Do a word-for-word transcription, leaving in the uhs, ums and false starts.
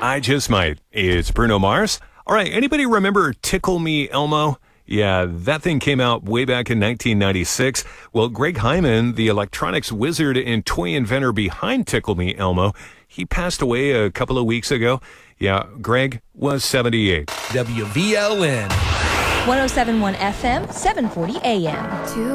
I Just Might. It's Bruno Mars. All right, anybody remember Tickle Me Elmo? Yeah, that thing came out way back in nineteen ninety-six. Well, Greg Hyman, the electronics wizard and toy inventor behind Tickle Me Elmo, he passed away a couple of weeks ago. Yeah, Greg was seventy-eight. W V L N. one oh seven point one F M, seven forty A M.